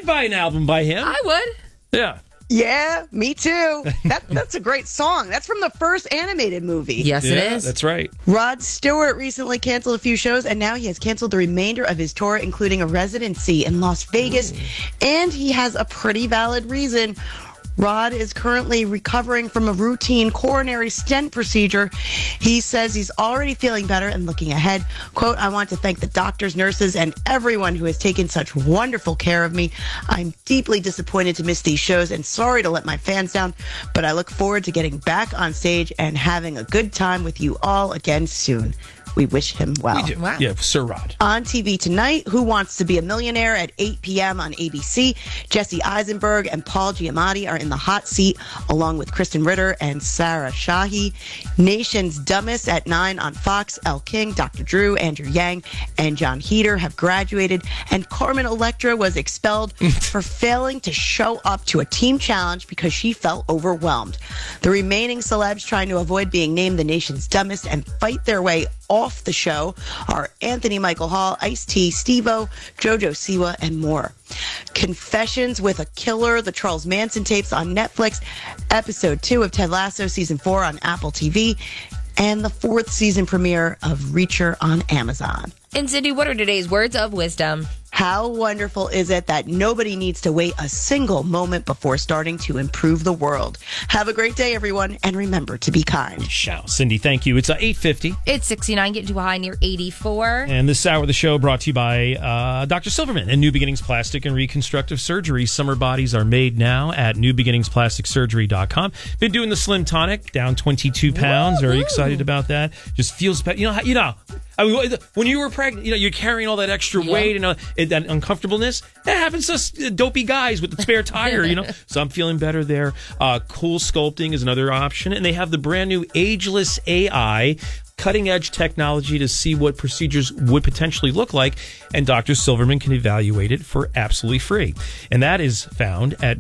buy an album by him. I would. Yeah. Yeah, me too. That's a great song. That's from the first animated movie. Yes, it is. That's right. Rod Stewart recently canceled a few shows, and now he has canceled the remainder of his tour, including a residency in Las Vegas. And he has a pretty valid reason. Rod is currently recovering from a routine coronary stent procedure. He says he's already feeling better and looking ahead. Quote, I want to thank the doctors, nurses, and everyone who has taken such wonderful care of me. I'm deeply disappointed to miss these shows and sorry to let my fans down, but I look forward to getting back on stage and having a good time with you all again soon. We wish him well. We do. Wow. Yeah, Sir Rod. On TV tonight, Who Wants to Be a Millionaire at 8 p.m. on ABC. Jesse Eisenberg and Paul Giamatti are in the hot seat, along with Kristen Ritter and Sarah Shahi. Nation's Dumbest at 9 on Fox. Elle King, Dr. Drew, Andrew Yang, and John Heder have graduated. And Carmen Electra was expelled for failing to show up to a team challenge because she felt overwhelmed. The remaining celebs trying to avoid being named the nation's dumbest and fight their way off the show are Anthony Michael Hall, Ice-T, Steve-O, JoJo Siwa, and more. Confessions with a Killer, the Charles Manson tapes on Netflix, episode 2 of Ted Lasso, season 4 on Apple TV, and the 4th season premiere of Reacher on Amazon. And Cindy, what are today's words of wisdom? How wonderful is it that nobody needs to wait a single moment before starting to improve the world? Have a great day, everyone, and remember to be kind. Shall. Cindy, thank you. It's 8:50. It's 69, getting to a high near 84. And this hour of the show brought to you by Dr. Silverman and New Beginnings Plastic and Reconstructive Surgery. Summer bodies are made now at newbeginningsplasticsurgery.com. Been doing the Slim Tonic, down 22 pounds. Very excited about that. Just feels better. You know. I mean, when you were pregnant, you're carrying all that extra weight and that uncomfortableness. That happens to us dopey guys with the spare tire, So I'm feeling better there. Cool Sculpting is another option. And they have the brand new Ageless AI, cutting-edge technology to see what procedures would potentially look like, and Dr. Silverman can evaluate it for absolutely free. And that is found at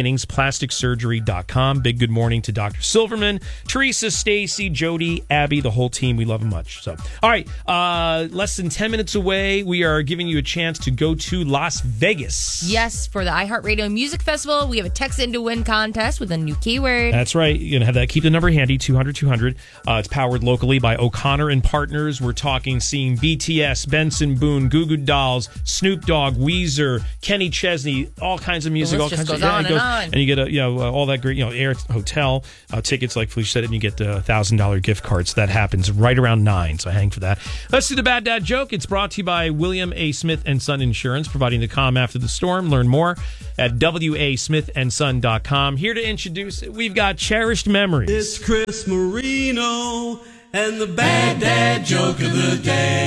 newbeginningsplasticsurgery.com. Big good morning to Dr. Silverman, Teresa, Stacy, Jody, Abby, the whole team. We love them much. So, all right, less than 10 minutes away, we are giving you a chance to go to Las Vegas. Yes, for the iHeartRadio Music Festival, we have a text in to win contest with a new keyword. That's right. You're going to have that. Keep the number handy, 200-200. It's powered locally by O'Connor and Partners. We're talking seeing BTS, Benson Boone, Goo Goo Dolls, Snoop Dogg, Weezer, Kenny Chesney, all kinds of music, all kinds of and you get all that great air hotel tickets like Felicia said, and you get $1,000 gift cards. So that happens right around 9. So hang for that. Let's do the Bad Dad joke. It's brought to you by William A. Smith and Son Insurance, providing the calm after the storm. Learn more at wasmithandson.com. Here to introduce it, we've got Cherished Memories. It's Chris Marino and the Bad Dad joke of the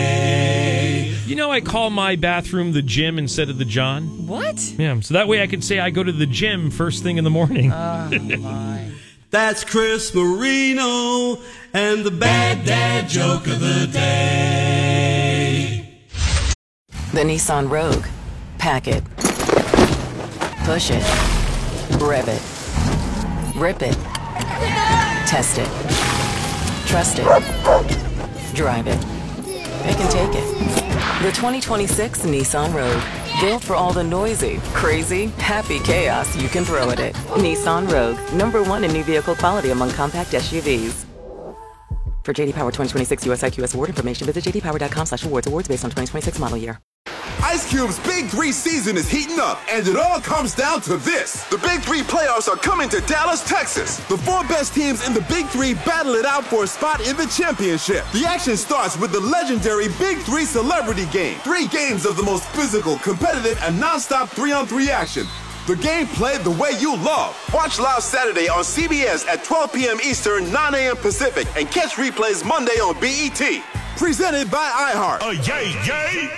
day. I call my bathroom the gym instead of the John. What? Yeah, so that way I can say I go to the gym first thing in the morning. Oh, my. That's Chris Marino and the Bad Dad joke of the day. The Nissan Rogue. Pack it. Push it. Rev it. Rip it. Test it. Trust it. Drive it. Pick and take it. The 2026 Nissan Rogue. Built for all the noisy, crazy, happy chaos you can throw at it. Nissan Rogue. #1 in new vehicle quality among compact SUVs. For JD Power 2026 US IQS award information, visit jdpower.com/awards. Awards based on 2026 model year. Ice Cube's Big 3 season is heating up, and it all comes down to this. The Big 3 playoffs are coming to Dallas, Texas. The 4 best teams in the Big 3 battle it out for a spot in the championship. The action starts with the legendary Big 3 Celebrity Game. 3 games of the most physical, competitive, and non-stop 3-on-3 action. The game played the way you love. Watch live Saturday on CBS at 12 p.m. Eastern, 9 a.m. Pacific, and catch replays Monday on BET. Presented by iHeart. Yay!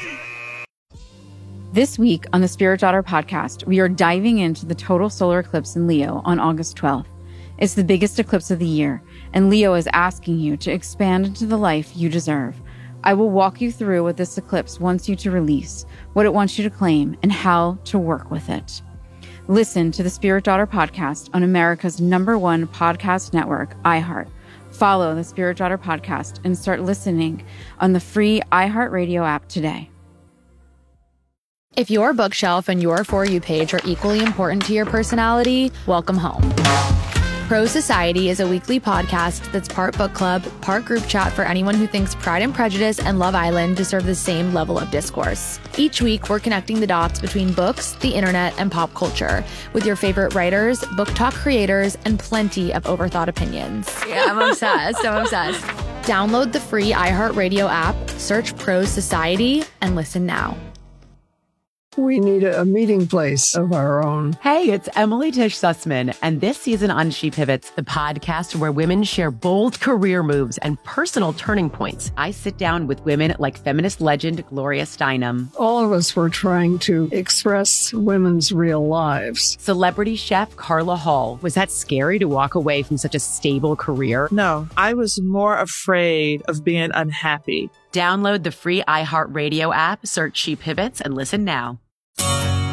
This week on the Spirit Daughter podcast, we are diving into the total solar eclipse in Leo on August 12th. It's the biggest eclipse of the year, and Leo is asking you to expand into the life you deserve. I will walk you through what this eclipse wants you to release, what it wants you to claim, and how to work with it. Listen to the Spirit Daughter podcast on America's #1 podcast network, iHeart. Follow the Spirit Daughter podcast and start listening on the free iHeartRadio app today. If your bookshelf and your For You page are equally important to your personality, welcome home. Pro Society is a weekly podcast that's part book club, part group chat for anyone who thinks Pride and Prejudice and Love Island deserve the same level of discourse. Each week, we're connecting the dots between books, the internet, and pop culture with your favorite writers, book talk creators, and plenty of overthought opinions. Yeah, I'm obsessed. Download the free iHeartRadio app, search Pro Society, and listen now. We need a meeting place of our own. Hey, it's Emily Tish Sussman, and this season on She Pivots, the podcast where women share bold career moves and personal turning points. I sit down with women like feminist legend Gloria Steinem. All of us were trying to express women's real lives. Celebrity chef Carla Hall. Was that scary to walk away from such a stable career? No, I was more afraid of being unhappy. Download the free iHeartRadio app, search She Pivots, and listen now.